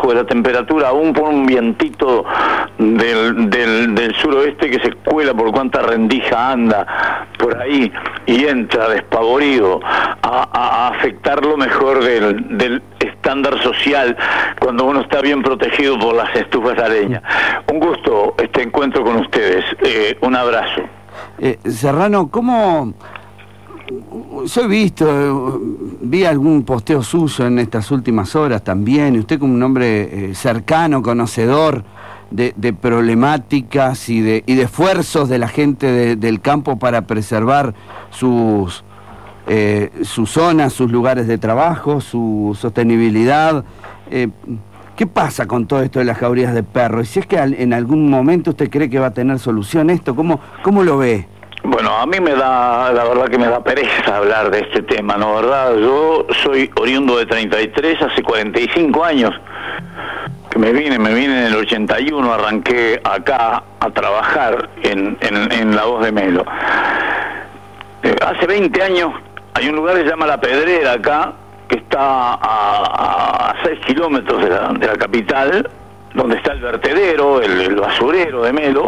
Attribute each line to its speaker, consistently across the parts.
Speaker 1: abajo de la temperatura, aún por un vientito del suroeste que se cuela por cuánta rendija anda por ahí y entra despavorido a afectar lo mejor del estándar social cuando uno está bien protegido por las estufas de leña. Un gusto este encuentro con ustedes, un abrazo.
Speaker 2: Serrano, ¿cómo...? Yo vi algún posteo suyo en estas últimas horas también, y usted como un hombre cercano, conocedor de problemáticas y de esfuerzos de la gente del campo para preservar sus zonas, sus lugares de trabajo, su sostenibilidad. ¿Qué pasa con todo esto de las jaurías de perros? Y si es que en algún momento usted cree que va a tener solución esto, ¿cómo lo ve?
Speaker 1: Bueno, a mí la verdad que me da pereza hablar de este tema, ¿no? ¿Verdad? Yo soy oriundo de 33, hace 45 años que me vine en el 81, arranqué acá a trabajar en La Voz de Melo. Hace 20 años hay un lugar que se llama La Pedrera acá, que está a 6 kilómetros de la capital, donde está el vertedero, el basurero de Melo.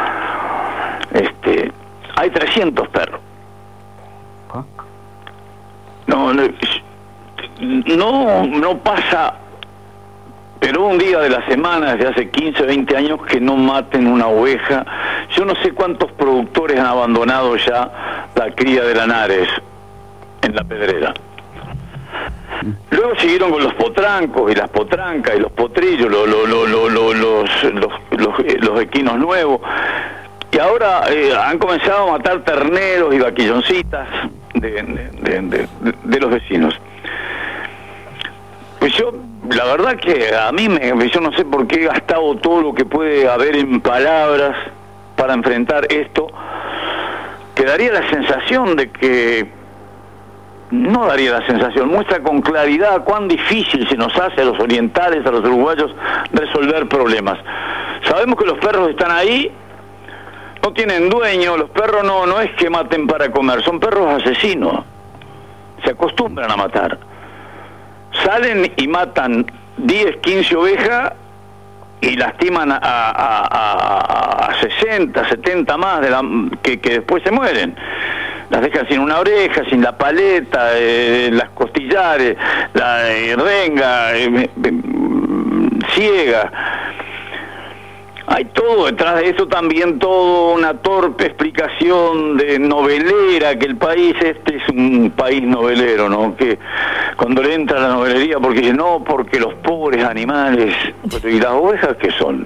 Speaker 1: Hay 300 perros. No pasa, pero un día de la semana, desde hace 15, 20 años, que no maten una oveja. Yo no sé cuántos productores han abandonado ya la cría de lanares en La Pedrera. Luego siguieron con los potrancos y las potrancas y los potrillos, los equinos nuevos. Y ahora han comenzado a matar terneros y vaquilloncitas de los vecinos. Pues yo, la verdad que a mí yo no sé por qué he gastado todo lo que puede haber en palabras para enfrentar esto, que daría la sensación de que... No daría la sensación, muestra con claridad cuán difícil se nos hace a los orientales, a los uruguayos, resolver problemas. Sabemos que los perros están ahí, no tienen dueño, los perros no es que maten para comer, son perros asesinos, se acostumbran a matar. Salen y matan 10, 15 ovejas y lastiman a 60, 70 más que después se mueren. Las dejan sin una oreja, sin la paleta, las costillares, la renga, ciega. Hay todo detrás de eso también, toda una torpe explicación de novelera, que el país este es un país novelero, ¿no? Que cuando le entra a la novelería, porque dice, no, porque los pobres animales, pero ¿y las ovejas qué son?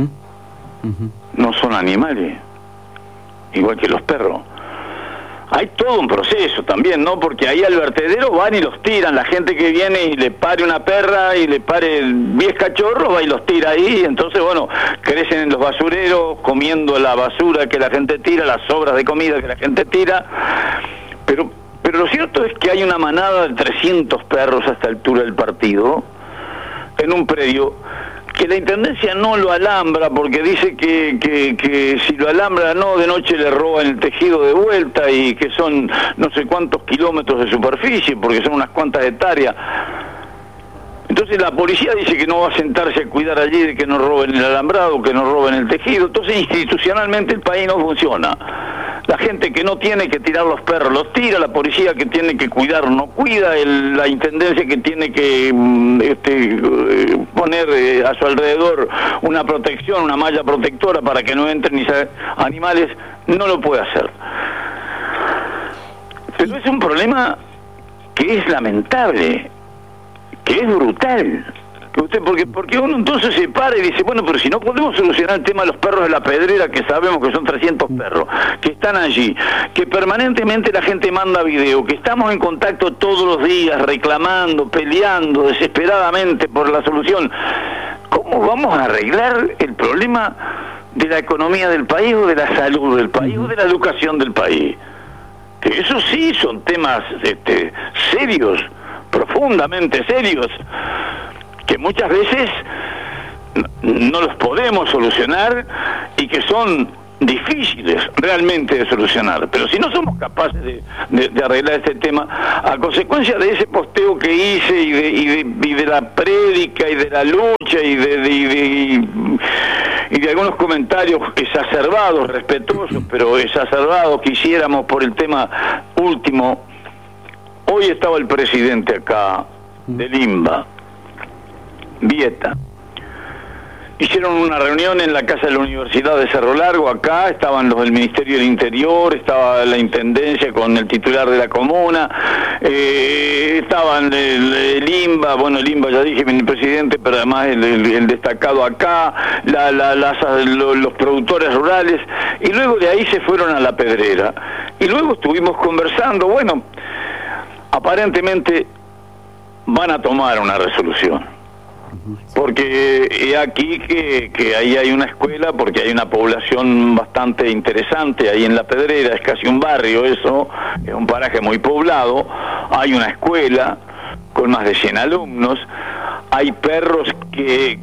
Speaker 1: No son animales, igual que los perros. Hay todo un proceso también, ¿no? Porque ahí al vertedero van y los tiran. La gente que viene y le pare una perra y le pare 10 cachorros, va y los tira ahí. Entonces, bueno, crecen en los basureros comiendo la basura que la gente tira, las sobras de comida que la gente tira. Pero lo cierto es que hay una manada de 300 perros a esta altura del partido en un predio que la Intendencia no lo alambra porque dice que si lo alambra de noche le roban el tejido de vuelta y que son no sé cuántos kilómetros de superficie porque son unas cuantas hectáreas. Entonces la policía dice que no va a sentarse a cuidar allí de que no roben el alambrado, que no roben el tejido. Entonces institucionalmente el país no funciona. La gente que no tiene que tirar los perros los tira, la policía que tiene que cuidar no cuida, la intendencia que tiene que poner a su alrededor una protección, una malla protectora para que no entren ni animales, no lo puede hacer. Pero es un problema que es lamentable, que es brutal. Porque uno entonces se para y dice, bueno, pero si no podemos solucionar el tema de los perros de La Pedrera, que sabemos que son 300 perros, que están allí, que permanentemente la gente manda video, que estamos en contacto todos los días, reclamando, peleando desesperadamente por la solución, ¿cómo vamos a arreglar el problema de la economía del país o de la salud del país o de la educación del país? Que eso sí son temas serios, profundamente serios, que muchas veces no los podemos solucionar y que son difíciles realmente de solucionar, pero si no somos capaces de arreglar este tema, a consecuencia de ese posteo que hice y de la prédica y de la lucha y de algunos comentarios exacerbados, respetuosos, pero exacerbados que hiciéramos por el tema último, hoy estaba el presidente acá del INBA, Vieta. Hicieron una reunión en la casa de la Universidad de Cerro Largo, acá estaban los del Ministerio del Interior, estaba la Intendencia con el titular de la comuna, estaban el INBA, bueno, el INBA ya dije, el presidente, pero además el destacado acá, los productores rurales, y luego de ahí se fueron a La Pedrera. Y luego estuvimos conversando, bueno, aparentemente van a tomar una resolución. Porque aquí que ahí hay una escuela, porque hay una población bastante interesante ahí en La Pedrera, es casi un barrio eso, es un paraje muy poblado, hay una escuela con más de 100 alumnos, hay perros que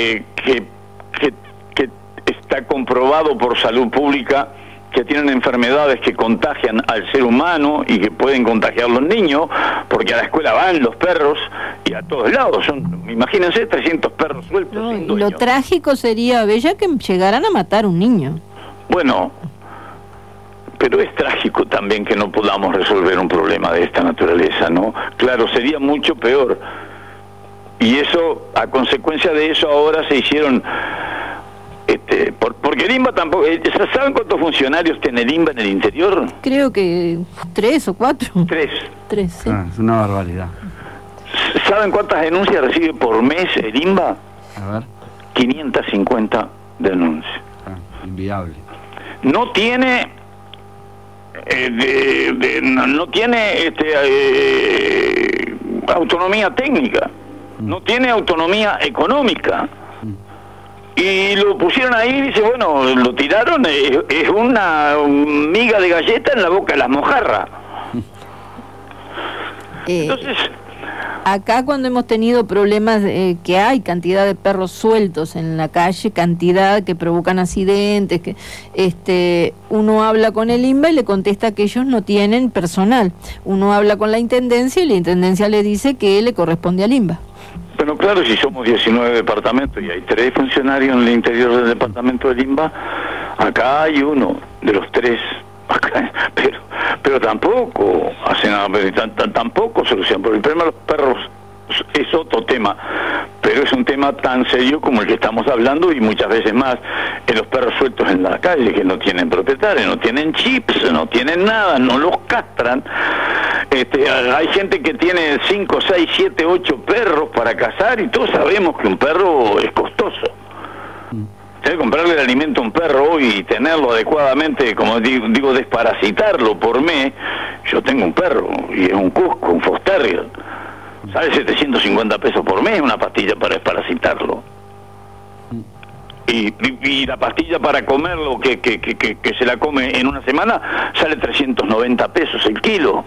Speaker 1: está comprobado por salud pública que tienen enfermedades que contagian al ser humano y que pueden contagiar a los niños, porque a la escuela van los perros y a todos lados, imagínense 300 perros sueltos.
Speaker 3: No, y lo trágico sería, Bella, que llegaran a matar a un niño.
Speaker 1: Bueno, pero es trágico también que no podamos resolver un problema de esta naturaleza, ¿no? Claro, sería mucho peor. Y eso, a consecuencia de eso, ahora se hicieron... porque el INBA tampoco... ¿Saben cuántos funcionarios tiene el INBA en el interior?
Speaker 3: Creo que 3 o 4. 3, sí.
Speaker 2: Es una barbaridad.
Speaker 1: ¿Saben cuántas denuncias recibe por mes el INBA?
Speaker 2: A ver.
Speaker 1: 550 denuncias.
Speaker 2: Inviable.
Speaker 1: No tiene... no tiene autonomía técnica. No tiene autonomía económica. Y lo pusieron ahí y dice, bueno, lo tiraron, es una miga de galleta en la boca de las mojarras. Entonces...
Speaker 3: Acá cuando hemos tenido problemas, que hay cantidad de perros sueltos en la calle, cantidad que provocan accidentes, que uno habla con el INBA y le contesta que ellos no tienen personal. Uno habla con la Intendencia y la Intendencia le dice que le corresponde al INBA.
Speaker 1: Bueno, claro, si somos 19 departamentos y hay 3 funcionarios en el interior del departamento del INBA, acá hay uno de los 3, pero tampoco hace nada, tampoco solución, porque el problema de los perros es otro tema, pero es un tema tan serio como el que estamos hablando y muchas veces más en los perros sueltos en la calle, que no tienen propietarios, no tienen chips, no tienen nada, no los castran. Hay gente que tiene 5, 6, 7, 8 perros para cazar y todos sabemos que un perro es costoso. Comprarle el alimento a un perro hoy y tenerlo adecuadamente, como digo, desparasitarlo por mes. Yo tengo un perro y es un Cusco, un Fox-Terrier. Sale 750 pesos por mes una pastilla para desparasitarlo. Y la pastilla para comerlo, que se la come en una semana, sale 390 pesos el kilo.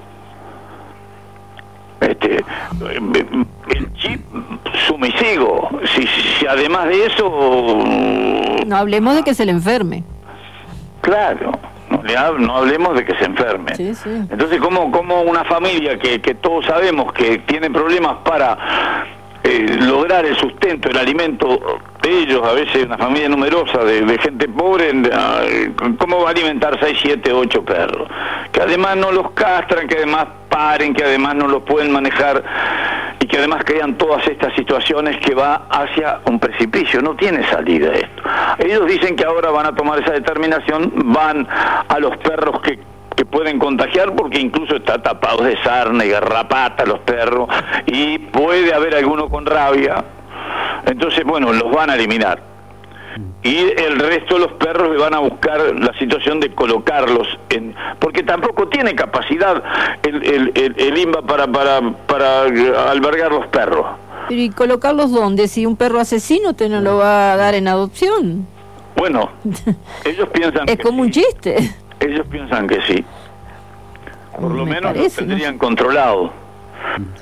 Speaker 1: El chip suma y sigo. Si además de eso...
Speaker 3: No hablemos de que se le enferme.
Speaker 1: Claro, no hablemos de que se enferme.
Speaker 3: Sí, sí.
Speaker 1: Entonces, ¿cómo una familia que todos sabemos que tiene problemas para lograr el sustento, el alimento de ellos, a veces una familia numerosa de gente pobre, ¿cómo va a alimentar 6, 7, 8 perros? Que además no los castran, que además paren, que además no los pueden manejar y que además crean todas estas situaciones que va hacia un precipicio. No tiene salida esto. Ellos dicen que ahora van a tomar esa determinación, van a los perros que pueden contagiar, porque incluso está tapados de sarna y garrapata los perros, y puede haber alguno con rabia. Entonces, bueno, los van a eliminar. Y el resto de los perros le van a buscar la situación de colocarlos porque tampoco tiene capacidad el INBA para albergar los perros.
Speaker 3: Pero ¿y colocarlos dónde? Si un perro asesino usted no lo va a dar en adopción.
Speaker 1: Bueno, ellos piensan
Speaker 3: es como un chiste.
Speaker 1: Ellos piensan que sí. Por lo menos
Speaker 3: parece,
Speaker 1: lo tendrían controlado.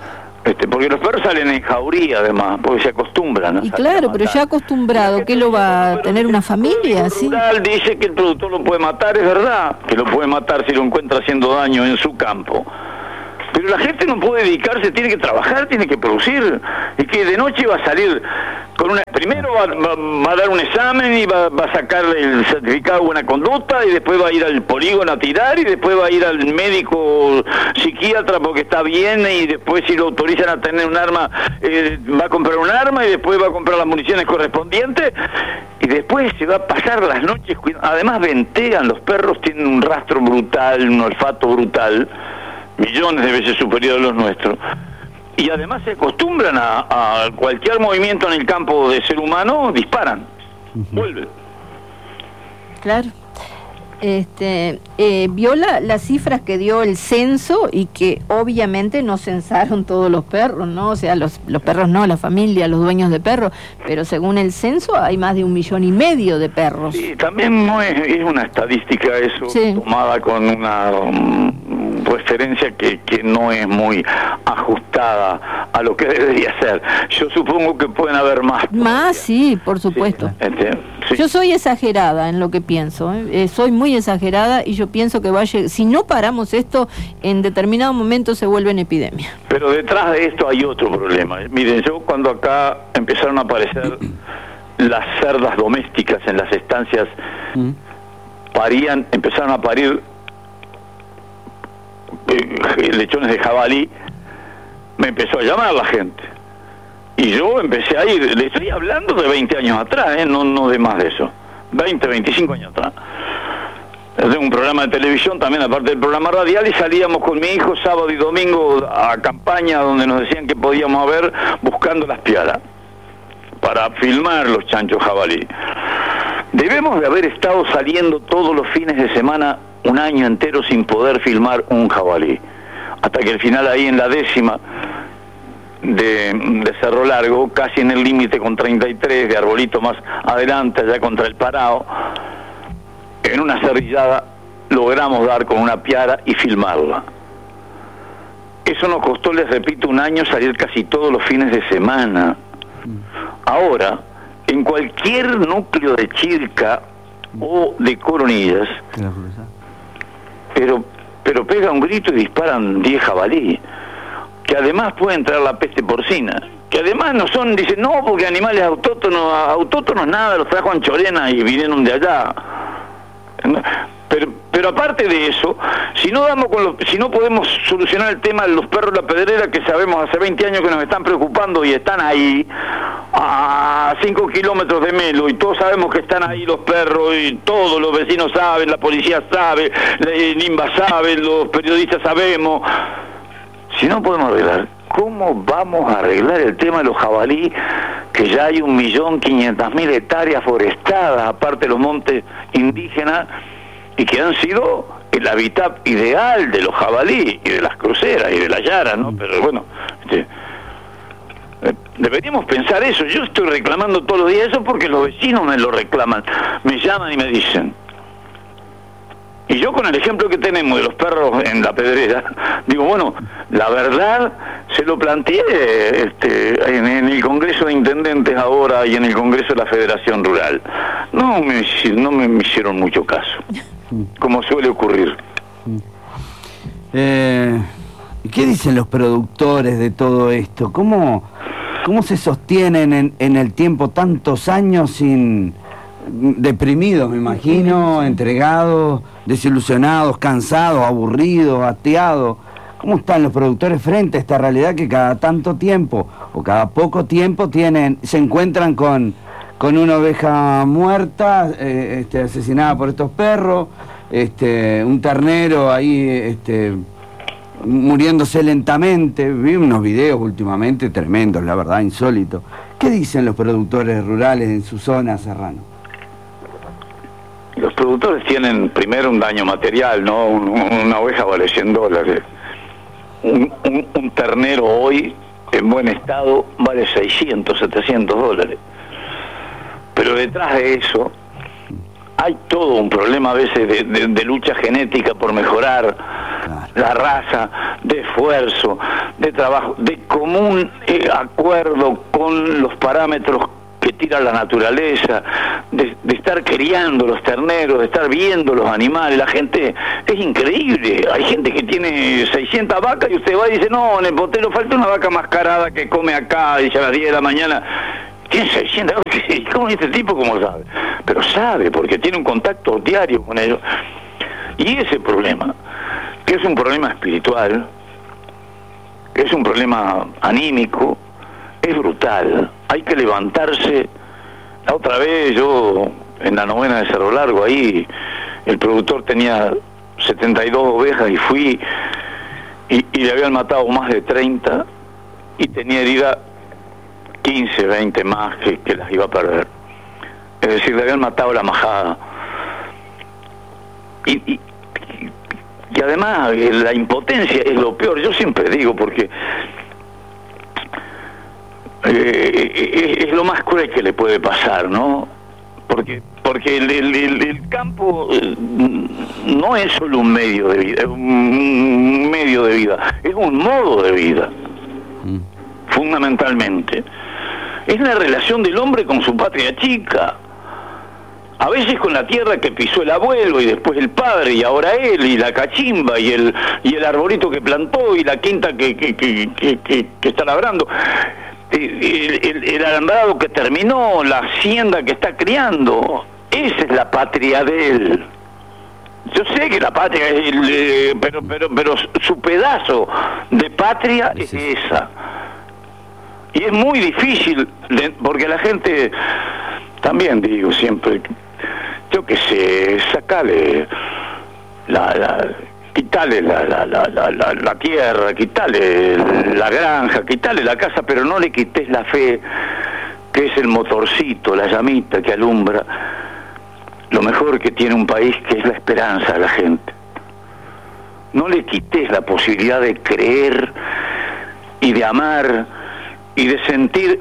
Speaker 1: Porque los perros salen en jauría, además, porque se acostumbran.
Speaker 3: Y claro, pero ya acostumbrado, ¿qué lo va a tener una familia? ¿Sí?
Speaker 1: Dice que el productor lo puede matar, es verdad, que lo puede matar si lo encuentra haciendo daño en su campo. Pero la gente no puede dedicarse, tiene que trabajar, tiene que producir. Y que de noche va a salir con primero va a dar un examen y va a sacar el certificado de buena conducta, y después va a ir al polígono a tirar, y después va a ir al médico psiquiatra porque está bien, y después si lo autorizan a tener un arma, va a comprar un arma, y después va a comprar las municiones correspondientes, y después se va a pasar las noches cuidando. Además ventean, los perros tienen un rastro brutal, un olfato brutal, millones de veces superior a los nuestros, y además se acostumbran a cualquier movimiento en el campo de ser humano, disparan, vuelven.
Speaker 3: Claro. Vio las cifras que dio el censo, y que obviamente no censaron todos los perros, ¿no? O sea, los perros no, la familia, los dueños de perros, pero según el censo hay más de 1,5 millones de perros.
Speaker 1: Sí, también no es una estadística eso, sí, tomada con una referencia que no es muy ajustada a lo que debería ser. Yo supongo que pueden haber más.
Speaker 3: Más, sí, por supuesto.
Speaker 1: Sí.
Speaker 3: Yo soy exagerada en lo que pienso, soy muy exagerada, y yo pienso que si no paramos esto, en determinado momento se vuelve en epidemia.
Speaker 1: Pero detrás de esto hay otro problema. Miren, yo cuando acá empezaron a aparecer las cerdas domésticas en las estancias, empezaron a parir lechones de jabalí, me empezó a llamar la gente. Y yo empecé a ir, le estoy hablando de 20 años atrás, no de más de eso, 20, 25 años atrás. Tengo un programa de televisión también, aparte del programa radial, y salíamos con mi hijo sábado y domingo a campaña donde nos decían que podíamos ver buscando las piaras para filmar los chanchos jabalí. Debemos de haber estado saliendo todos los fines de semana un año entero sin poder filmar un jabalí, hasta que al final ahí en la 10ª de Cerro Largo, casi en el límite con 33, de Arbolito más adelante, allá contra el Parao, en una cerrillada logramos dar con una piara y filmarla. Eso nos costó, les repito, un año salir casi todos los fines de semana. Ahora, en cualquier núcleo de Chilca o de Coronillas, pero pega un grito y disparan 10 jabalí, que además puede entrar la peste porcina, que además no son, dicen, no, porque animales autóctonos nada, los trajo Anchorena y vinieron de allá. Pero aparte de eso, si no podemos solucionar el tema de los perros de la Pedrera, que sabemos hace 20 años que nos están preocupando y están ahí a 5 kilómetros de Melo, y todos sabemos que están ahí los perros, y todos los vecinos saben, la policía sabe, el INBA sabe, los periodistas sabemos. Si no podemos arreglar, ¿cómo vamos a arreglar el tema de los jabalí, que ya hay 1.500.000 hectáreas forestadas, aparte de los montes indígenas, y que han sido el hábitat ideal de los jabalí y de las cruceras y de las yaras, ¿no? Pero bueno, deberíamos pensar eso. Yo estoy reclamando todos los días eso porque los vecinos me lo reclaman, me llaman y me dicen. Y yo, con el ejemplo que tenemos de los perros en la Pedrera, digo, bueno, la verdad se lo planteé en el Congreso de Intendentes ahora y en el Congreso de la Federación Rural. No me hicieron mucho caso, como suele ocurrir.
Speaker 2: ¿Qué dicen los productores de todo esto? ¿Cómo se sostienen en el tiempo tantos años deprimidos, me imagino, entregados, desilusionados, cansados, aburridos, hastiados? ¿Cómo están los productores frente a esta realidad que cada tanto tiempo o cada poco tiempo se encuentran con una oveja muerta, asesinada por estos perros, un ternero ahí muriéndose lentamente? Vi unos videos últimamente tremendos, la verdad, insólitos. ¿Qué dicen los productores rurales en su zona, Serrano?
Speaker 1: Los productores tienen primero un daño material, ¿no? Una oveja vale $100. Un ternero hoy, en buen estado, vale $600, $700. Pero detrás de eso hay todo un problema a veces de lucha genética por mejorar. Claro. la raza, de esfuerzo, de trabajo, de común acuerdo con los parámetros que tira la naturaleza, de estar criando los terneros, de estar viendo los animales. La gente es increíble. Hay gente que tiene 600 vacas y usted va y dice, no, en el potero falta una vaca mascarada que come acá, dice a las 10 de la mañana. Tiene 600 vacas. ¿Cómo este tipo cómo sabe? Pero sabe, porque tiene un contacto diario con ellos. Y ese problema, que es un problema espiritual, que es un problema anímico, es brutal. Hay que levantarse. La otra vez yo, en la novena de Cerro Largo, ahí el productor tenía 72 ovejas y fui y le habían matado más de 30 y tenía herida 15, 20 más que las iba a perder. Es decir, le habían matado la majada. Y además la impotencia es lo peor. Yo siempre digo, porque es lo más cruel que le puede pasar, ¿no? Porque el campo no es solo un medio de vida, es un modo de vida, fundamentalmente. Es la relación del hombre con su patria chica. A veces con la tierra que pisó el abuelo y después el padre y ahora él, y la cachimba y el arbolito que plantó y la quinta que está labrando. El alambrado que terminó, la hacienda que está criando, esa es la patria de él. Yo sé que la patria es pero su pedazo de patria es esa. Y es muy difícil, porque la gente, también digo siempre, yo qué sé, sacale quitale la tierra, quitale la granja, quitale la casa, pero no le quites la fe, que es el motorcito, la llamita que alumbra lo mejor que tiene un país, que es la esperanza de la gente. No le quites la posibilidad de creer y de amar y de sentir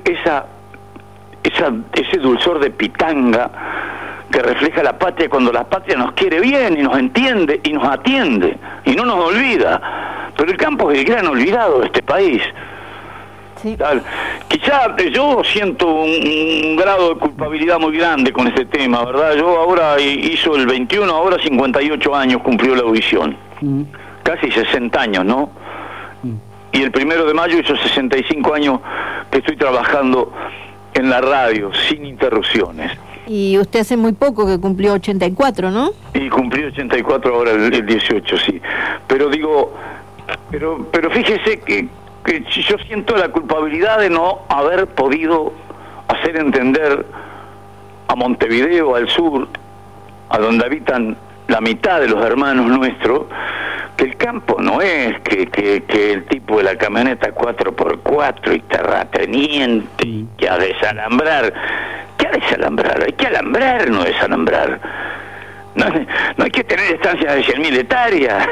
Speaker 1: ese dulzor de pitanga que refleja la patria cuando la patria nos quiere bien y nos entiende y nos atiende y no nos olvida. Pero el campo es el gran olvidado de este país. Sí. Quizá yo siento un grado de culpabilidad muy grande con este tema, ¿verdad? Yo ahora hizo el 21, ahora 58 años cumplió la audición. Casi 60 años, ¿no? Y el 1 de mayo hizo 65 años que estoy trabajando en la radio, sin interrupciones.
Speaker 3: Y usted hace muy poco que cumplió 84, ¿no?
Speaker 1: Y cumplí 84 ahora el 18, sí. Pero digo, pero fíjese que yo siento la culpabilidad de no haber podido hacer entender a Montevideo, al sur, a donde habitan la mitad de los hermanos nuestros, que el campo no es que el tipo de la camioneta 4x4 y terrateniente, que a desalambrar. ¿Qué a desalambrar? Hay que alambrar, no desalambrar. No hay que tener estancias de 100.000 hectáreas.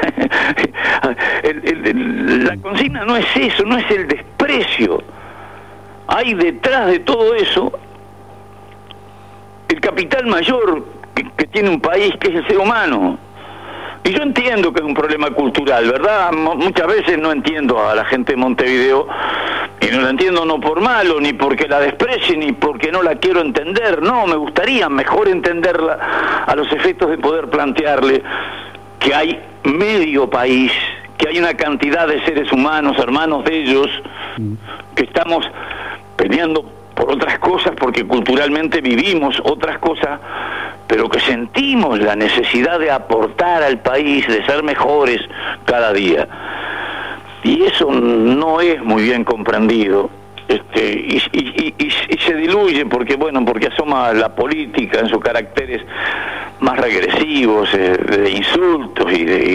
Speaker 1: La consigna no es eso, no es el desprecio. Hay detrás de todo eso el capital mayor que tiene un país, que es el ser humano. Y yo entiendo que es un problema cultural, ¿verdad? Muchas veces no entiendo a la gente de Montevideo, y no la entiendo no por malo, ni porque la desprecie, ni porque no la quiero entender. No, me gustaría mejor entenderla a los efectos de poder plantearle que hay medio país, que hay una cantidad de seres humanos, hermanos de ellos, que estamos peleando por otras cosas, porque culturalmente vivimos otras cosas, pero que sentimos la necesidad de aportar al país, de ser mejores cada día. Y eso no es muy bien comprendido, y se diluye porque asoma la política en sus caracteres más regresivos, de insultos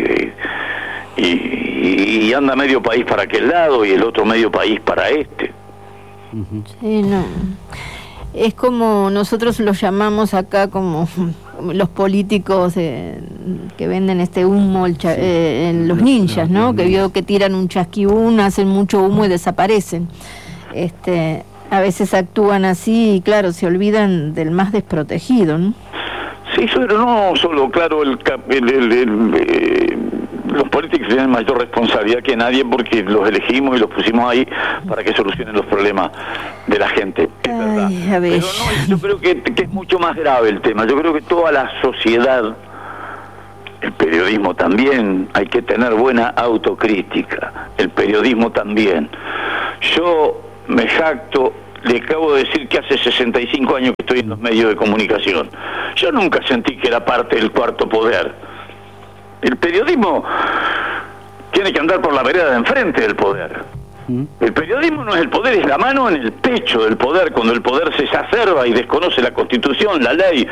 Speaker 1: y anda medio país para aquel lado y el otro medio país para este.
Speaker 3: Sí, no. Es como nosotros los llamamos acá como los políticos que venden este humo, los ninjas, ¿no? Que vio que tiran un chasquibún, hacen mucho humo y desaparecen. A veces actúan así y claro, se olvidan del más desprotegido, ¿no?
Speaker 1: Sí, pero no solo, claro, los políticos tienen mayor responsabilidad que nadie porque los elegimos y los pusimos ahí para que solucionen los problemas de la gente. Es verdad. Pero no, yo creo que es mucho más grave el tema. Yo creo que toda la sociedad, el periodismo también, hay que tener buena autocrítica. El periodismo también. Yo me jacto, le acabo de decir que hace 65 años que estoy en los medios de comunicación. Yo nunca sentí que era parte del cuarto poder. El periodismo tiene que andar por la vereda de enfrente del poder. El periodismo no es el poder, es la mano en el pecho del poder, cuando el poder se exacerba y desconoce la Constitución, la ley,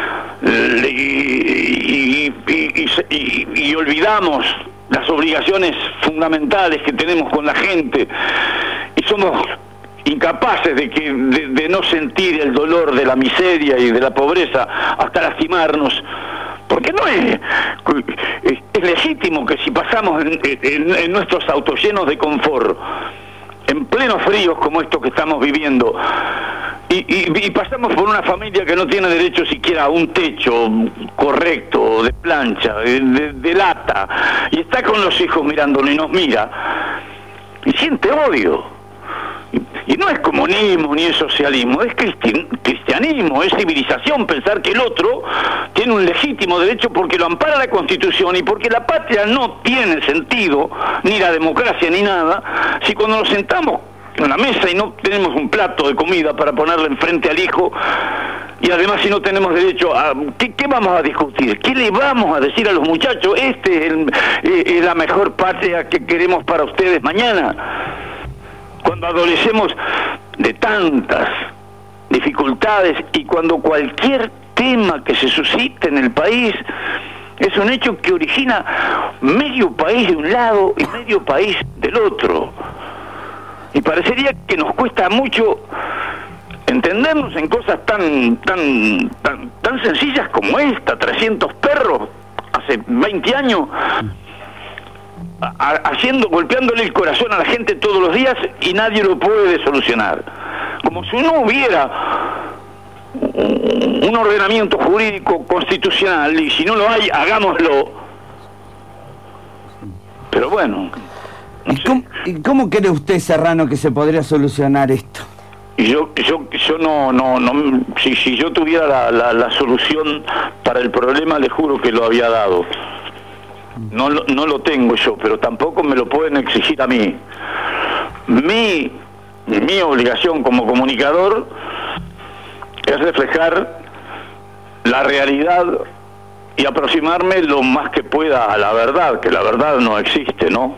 Speaker 1: y olvidamos las obligaciones fundamentales que tenemos con la gente, y somos incapaces de no sentir el dolor de la miseria y de la pobreza hasta lastimarnos. Porque no es legítimo que si pasamos en nuestros autos llenos de confort, en plenos fríos como estos que estamos viviendo, y pasamos por una familia que no tiene derecho siquiera a un techo correcto, de plancha, de lata, y está con los hijos mirándolo y nos mira, y siente odio. Y no es comunismo ni es socialismo, es cristianismo, es civilización pensar que el otro tiene un legítimo derecho porque lo ampara la Constitución y porque la patria no tiene sentido, ni la democracia ni nada, si cuando nos sentamos en la mesa y no tenemos un plato de comida para ponerle enfrente al hijo, y además si no tenemos derecho a... ¿Qué vamos a discutir? ¿Qué le vamos a decir a los muchachos? Es la mejor patria que queremos para ustedes mañana. Cuando adolecemos de tantas dificultades y cuando cualquier tema que se suscite en el país es un hecho que origina medio país de un lado y medio país del otro. Y parecería que nos cuesta mucho entendernos en cosas tan sencillas como esta, 300 perros hace 20 años... golpeándole el corazón a la gente todos los días y nadie lo puede solucionar. Como si no hubiera un ordenamiento jurídico constitucional, y si no lo hay, hagámoslo. Pero bueno.
Speaker 2: ¿Y cómo cree usted, Serrano, que se podría solucionar esto?
Speaker 1: Yo no, si yo tuviera la solución para el problema, le juro que lo había dado. No lo tengo yo, pero tampoco me lo pueden exigir a mí. Mi obligación como comunicador es reflejar la realidad y aproximarme lo más que pueda a la verdad, que la verdad no existe, ¿no?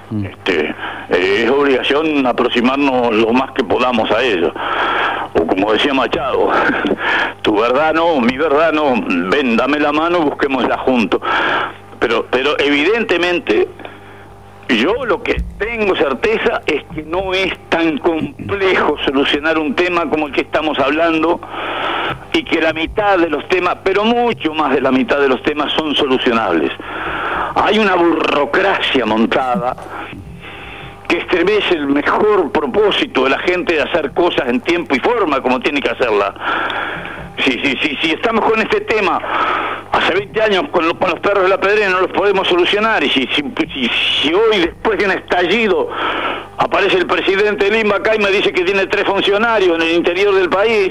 Speaker 1: Es obligación aproximarnos lo más que podamos a ello. O como decía Machado, tu verdad no, mi verdad no, ven, dame la mano, busquémosla juntos. Pero evidentemente yo lo que tengo certeza es que no es tan complejo solucionar un tema como el que estamos hablando, y que la mitad de los temas, pero mucho más de la mitad de los temas, son solucionables. Hay una burocracia montada que estremece el mejor propósito de la gente de hacer cosas en tiempo y forma como tiene que hacerla. Si estamos con este tema hace 20 años con los perros de la Pedrera, no los podemos solucionar, y si hoy, después de un estallido, aparece el presidente de Limba acá y me dice que tiene 3 funcionarios en el interior del país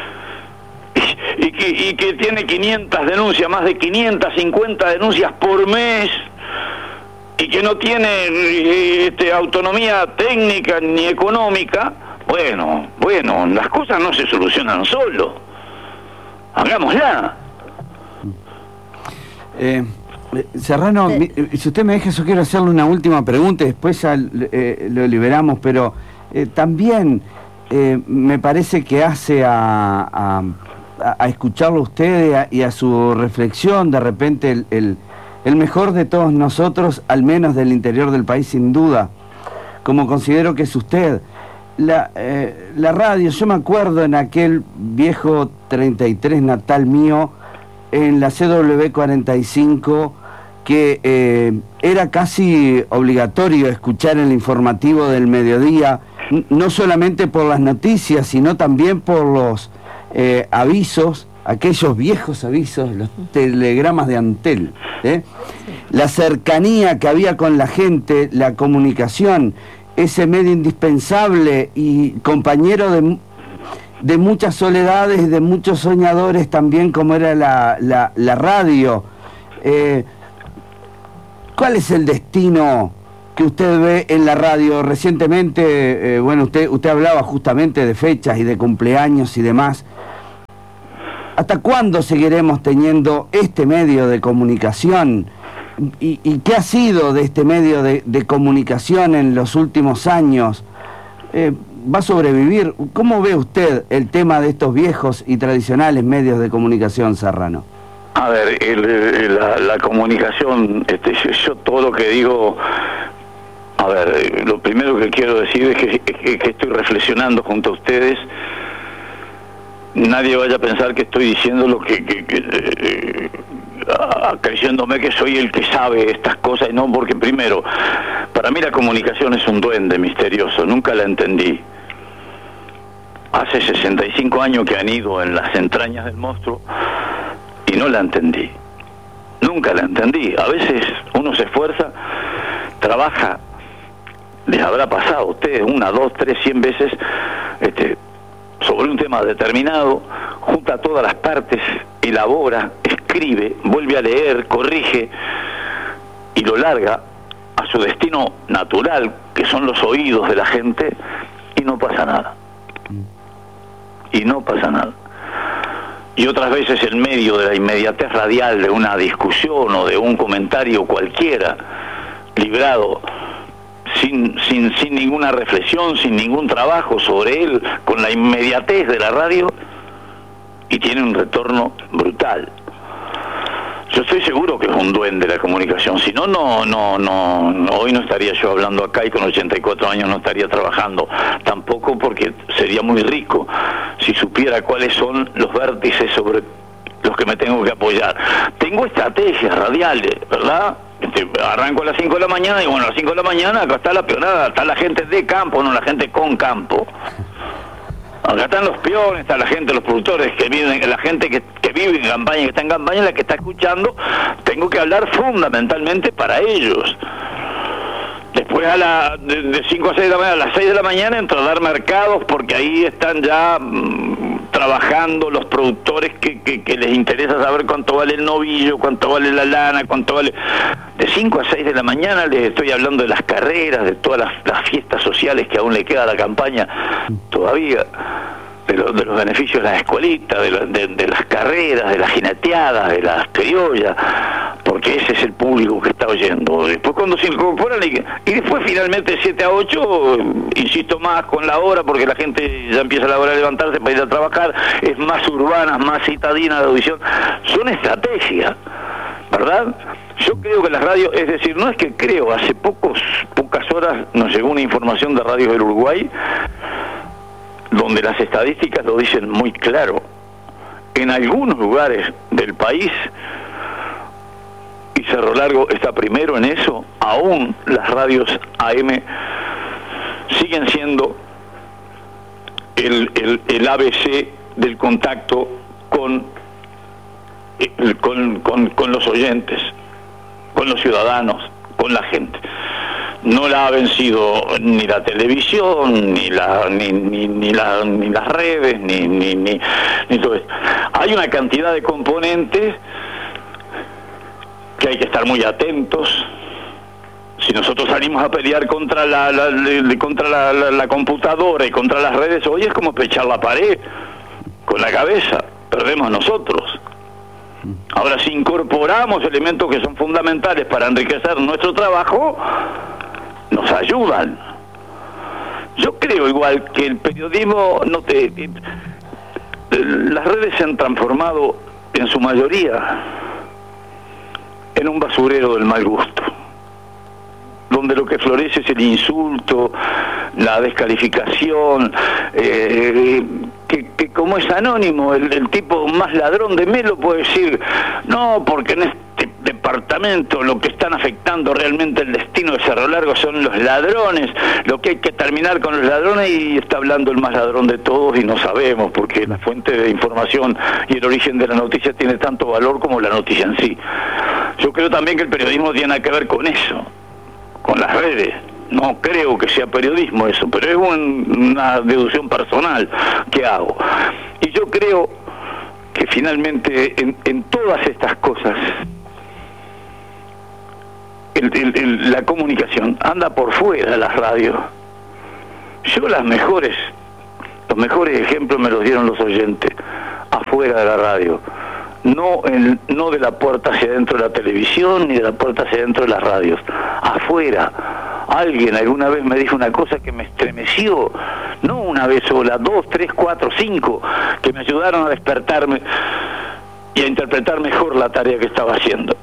Speaker 1: y que tiene 500 denuncias, más de 550 denuncias por mes, y que no tiene autonomía técnica ni económica, bueno, las cosas no se solucionan solo. Hagámosla.
Speaker 2: Serrano, si usted me deja, yo quiero hacerle una última pregunta y después ya lo liberamos, pero también me parece que hace a escucharlo a usted y a su reflexión, de repente el mejor de todos nosotros, al menos del interior del país, sin duda, como considero que es usted. La radio, yo me acuerdo en aquel viejo 33 natal mío, en la CW 45, que era casi obligatorio escuchar el informativo del mediodía, no solamente por las noticias, sino también por los avisos aquellos viejos avisos, los telegramas de Antel, la cercanía que había con la gente, la comunicación, ese medio indispensable y compañero de muchas soledades, de muchos soñadores también, como era la radio. ¿Cuál es el destino que usted ve en la radio? Recientemente, bueno, usted hablaba justamente de fechas y de cumpleaños y demás. ¿Hasta cuándo seguiremos teniendo este medio de comunicación? ¿Y qué ha sido de este medio de comunicación en los últimos años? ¿Va a sobrevivir? ¿Cómo ve usted el tema de estos viejos y tradicionales medios de comunicación, Serrano?
Speaker 1: A ver, la comunicación, yo todo lo que digo, a ver, lo primero que quiero decir es que estoy reflexionando junto a ustedes. Nadie vaya a pensar que estoy diciendo lo creyéndome que soy el que sabe estas cosas, y no, porque primero, para mí la comunicación es un duende misterioso, nunca la entendí. Hace 65 años que han ido en las entrañas del monstruo y no la entendí, nunca la entendí. A veces uno se esfuerza, trabaja, les habrá pasado a ustedes 1, 2, 3, 100 veces sobre un tema determinado, junta todas las partes, elabora, escribe, vuelve a leer, corrige y lo larga a su destino natural, que son los oídos de la gente, y no pasa nada. Y no pasa nada. Y otras veces el medio de la inmediatez radial de una discusión o de un comentario cualquiera, librado sin ninguna reflexión, sin ningún trabajo sobre él, con la inmediatez de la radio, y tiene un retorno brutal. Yo estoy seguro que es un duende la comunicación, si no, hoy no estaría yo hablando acá, y con 84 años no estaría trabajando tampoco, porque sería muy rico si supiera cuáles son los vértices sobre los que me tengo que apoyar. Tengo estrategias radiales, ¿verdad? Arranco a las 5 de la mañana y bueno, a las 5 de la mañana acá está la peonada, está la gente de campo, no la gente con campo. Acá están los peones, está la gente, los productores que viven, la gente que vive en campaña, que está en campaña, la que está escuchando. Tengo que hablar fundamentalmente para ellos. Después de 5 a 6 de la mañana, a las 6 de la mañana entro a dar mercados, porque ahí están ya trabajando los productores que les interesa saber cuánto vale el novillo, cuánto vale la lana, cuánto vale. De 5 a 6 de la mañana les estoy hablando de las carreras, de todas las fiestas sociales que aún le queda a la campaña todavía, de los beneficios de las escuelitas, de las carreras, de las jineteadas, de las criollas, porque ese es el público que está oyendo. Después cuando se incorporan y después finalmente de 7 a 8, insisto más con la hora, porque la gente ya empieza a la hora de levantarse para ir a trabajar, es más urbana, más citadina de audición. Son estrategias, ¿verdad? Yo creo que las radios, es decir, no es que creo, hace pocas horas nos llegó una información de Radios del Uruguay, donde las estadísticas lo dicen muy claro. En algunos lugares del país, y Cerro Largo está primero en eso, aún las radios AM siguen siendo el ABC del contacto con los oyentes, con los ciudadanos, con la gente. No la ha vencido ni la televisión, ni las redes, ni todo eso. Hay una cantidad de componentes que hay que estar muy atentos. Si nosotros salimos a pelear contra la computadora y contra las redes, hoy es como pechar la pared con la cabeza, perdemos nosotros. Ahora, si incorporamos elementos que son fundamentales para enriquecer nuestro trabajo, nos ayudan. Yo creo igual que el periodismo las redes se han transformado en su mayoría en un basurero del mal gusto, donde lo que florece es el insulto, la descalificación, que como es anónimo, el tipo más ladrón de Melo puede decir, no, porque en departamento, lo que están afectando realmente el destino de Cerro Largo son los ladrones, lo que hay que terminar con los ladrones, y está hablando el más ladrón de todos y no sabemos, porque la fuente de información y el origen de la noticia tiene tanto valor como la noticia en sí. Yo creo también que el periodismo tiene que ver con eso, con las redes. No creo que sea periodismo eso, pero es una deducción personal que hago. Y yo creo que finalmente en todas estas cosas la comunicación anda por fuera de las radios. Yo los mejores ejemplos me los dieron los oyentes afuera de la radio, no de la puerta hacia adentro de la televisión ni de la puerta hacia adentro de las radios, afuera. Alguien alguna vez me dijo una cosa que me estremeció, no una vez sola, 2, 3, 4, 5, que me ayudaron a despertarme y a interpretar mejor la tarea que estaba haciendo.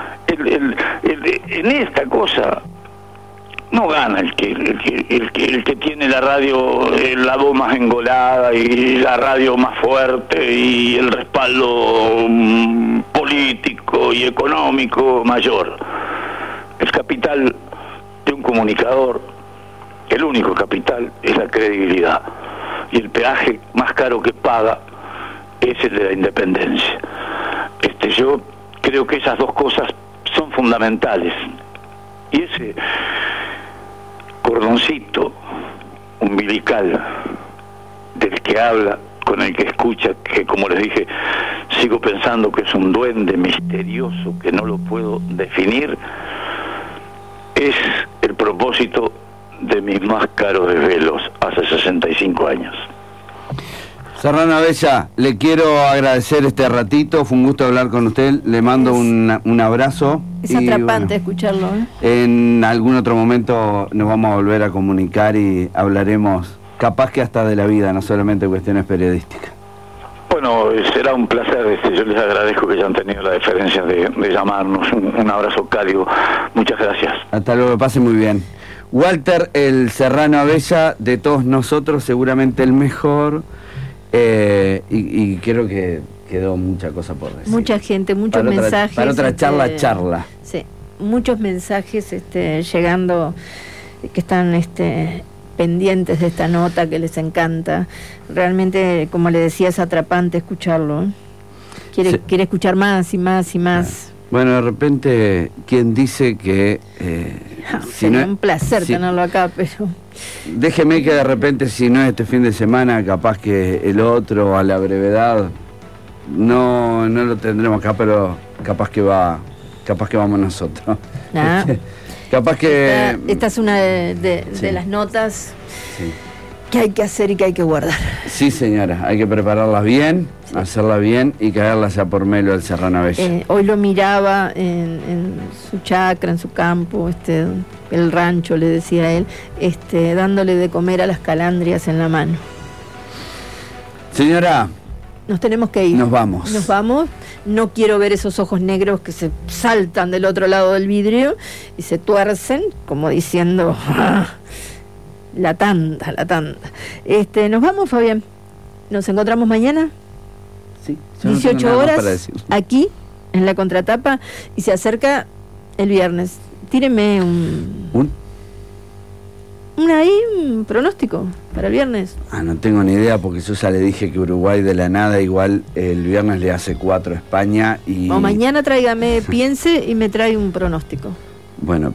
Speaker 1: En esta cosa no gana el que tiene la radio, la voz más engolada y la radio más fuerte y el respaldo político y económico mayor. El capital de un comunicador, el único capital, es la credibilidad, y el peaje más caro que paga es el de la independencia. Yo creo que esas dos cosas son fundamentales, y ese cordoncito umbilical del que habla con el que escucha, que como les dije, sigo pensando que es un duende misterioso que no lo puedo definir, es el propósito de mis más caros desvelos hace 65 años.
Speaker 2: Serrano Abella, le quiero agradecer este ratito, fue un gusto hablar con usted, le mando un abrazo.
Speaker 3: Es atrapante escucharlo,
Speaker 2: En algún otro momento nos vamos a volver a comunicar y hablaremos, capaz que hasta de la vida, no solamente cuestiones periodísticas.
Speaker 1: Bueno, será un placer, yo les agradezco que hayan tenido la deferencia de llamarnos, un abrazo cálido, muchas gracias.
Speaker 2: Hasta luego, que pase muy bien. Walter, el Serrano Abella, de todos nosotros, seguramente el mejor, y creo que quedó mucha cosa por decir.
Speaker 3: Mucha gente, muchos mensajes.
Speaker 2: Para otra charla.
Speaker 3: Sí, muchos mensajes llegando, que están pendientes de esta nota, que les encanta. Realmente, como le decía, es atrapante escucharlo. Quiere escuchar más y más y más.
Speaker 2: Bueno, de repente, ¿quién dice que...
Speaker 3: sería un placer tenerlo acá, pero...
Speaker 2: Déjeme que de repente, si no es este fin de semana, capaz que el otro, a la brevedad, no lo tendremos acá, pero capaz que vamos nosotros. Capaz que...
Speaker 3: Esta es una de las notas que hay que hacer y que hay que guardar.
Speaker 2: Sí, señora, hay que prepararlas bien, hacerlas bien y caerlas ya por Melo del Serrano Abella.
Speaker 3: Hoy lo miraba en su chacra, en su campo, el rancho, le decía él, dándole de comer a las calandrias en la mano.
Speaker 2: Señora,
Speaker 3: nos tenemos que ir.
Speaker 2: Nos vamos.
Speaker 3: No quiero ver esos ojos negros que se saltan del otro lado del vidrio y se tuercen, como diciendo... La tanda. Nos vamos, Fabián. Nos encontramos mañana.
Speaker 2: Sí.
Speaker 3: 18 horas, aquí, en la contratapa, y se acerca el viernes. Tíreme un pronóstico para el viernes.
Speaker 2: No tengo ni idea, porque yo ya le dije que Uruguay de la nada igual el viernes le hace 4 a España y...
Speaker 3: O mañana tráigame, piense y me trae un pronóstico.
Speaker 2: Bueno,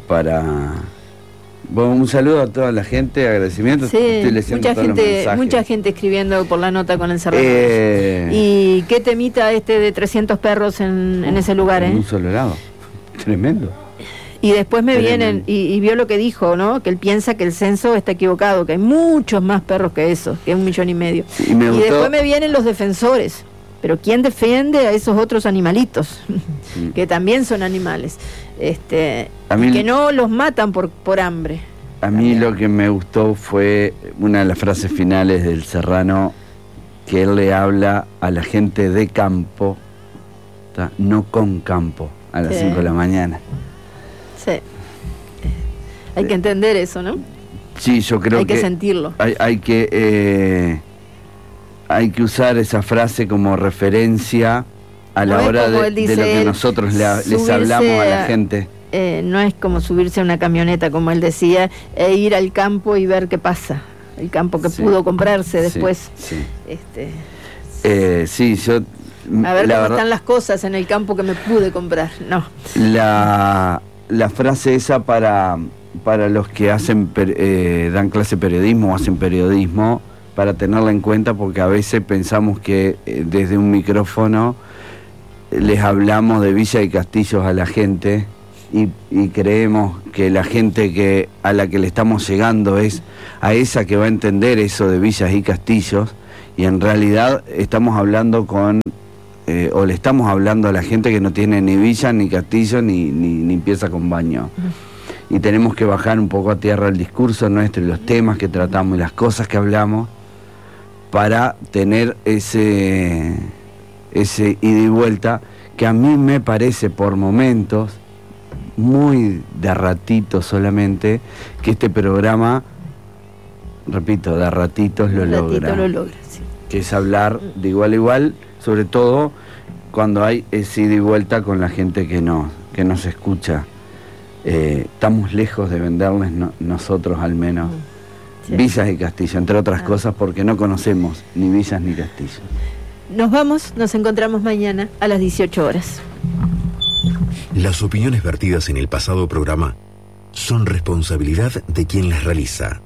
Speaker 2: un saludo a toda la gente, agradecimiento.
Speaker 3: Sí, mucha gente escribiendo por la nota con el Serrano. ¿Y qué temita de 300 perros en ese lugar?
Speaker 2: En un solo lado. Tremendo.
Speaker 3: Y después me vienen, y vio lo que dijo, ¿no? Que él piensa que el censo está equivocado, que hay muchos más perros que eso, que 1,5 millones. Y después me vienen los defensores. Pero ¿quién defiende a esos otros animalitos? Que también son animales. Que no los matan por hambre.
Speaker 2: A mí lo que me gustó fue una de las frases finales del Serrano, que él le habla a la gente de campo, no con campo, a las 5 de la mañana.
Speaker 3: Sí. Hay que entender eso, ¿no?
Speaker 2: Sí, yo creo
Speaker 3: que... Hay que sentirlo.
Speaker 2: Hay que usar esa frase como referencia a la hora de lo que nosotros les hablamos a la gente.
Speaker 3: No es como subirse a una camioneta, como él decía, e ir al campo y ver qué pasa. El campo que pudo comprarse después.
Speaker 2: Sí.
Speaker 3: Sí,
Speaker 2: yo...
Speaker 3: A ver cómo están las cosas en el campo que me pude comprar. No.
Speaker 2: La frase esa para los que hacen dan clase de periodismo o hacen periodismo, para tenerla en cuenta, porque a veces pensamos que desde un micrófono les hablamos de Villa y Castillos a la gente y creemos que la gente a la que le estamos llegando es a esa que va a entender eso de villas y castillos, y en realidad estamos hablando o le estamos hablando a la gente que no tiene ni villa, ni castillo, ni empieza con baño. Y tenemos que bajar un poco a tierra el discurso nuestro y los temas que tratamos y las cosas que hablamos para tener ese ida y vuelta que a mí me parece por momentos muy de ratito solamente, que este programa, repito, de ratitos lo logra,
Speaker 3: sí.
Speaker 2: Que es hablar de igual a igual, sobre todo cuando hay ese ida y vuelta con la gente que nos escucha. Estamos lejos de venderles nosotros al menos villas y castillos, entre otras cosas, porque no conocemos ni villas ni castillos.
Speaker 3: Nos vamos, nos encontramos mañana a las 18 horas.
Speaker 4: Las opiniones vertidas en el pasado programa son responsabilidad de quien las realiza